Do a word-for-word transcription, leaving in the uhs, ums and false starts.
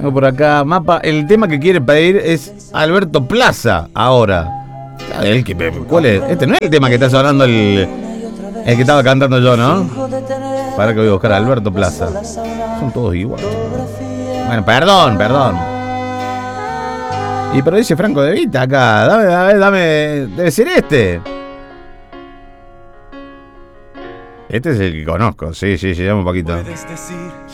Tengo por acá, mapa. El tema que quiere pedir es Alberto Plaza, ahora. El que, ¿cuál es? Este no es el tema que está sonando el, el que estaba cantando yo, ¿no? Para que voy a buscar a Alberto Plaza. Son todos iguales. Bueno, perdón, perdón. Y pero dice Franco De Vita acá. Dame, dame, dame. Debe ser este. Este es el que conozco. Sí, sí, sí, dame un poquito.